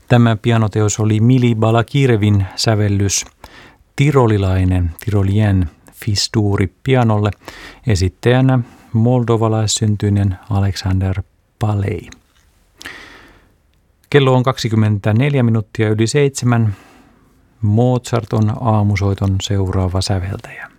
Tämä pianoteos oli Mili Balakirevin sävellys Tirolien fistuuri pianolle, esittäjänä moldovalaissyntyinen Alexander Paley. Kello on 24 minuuttia yli 7. Mozart on aamusoiton seuraava säveltäjä.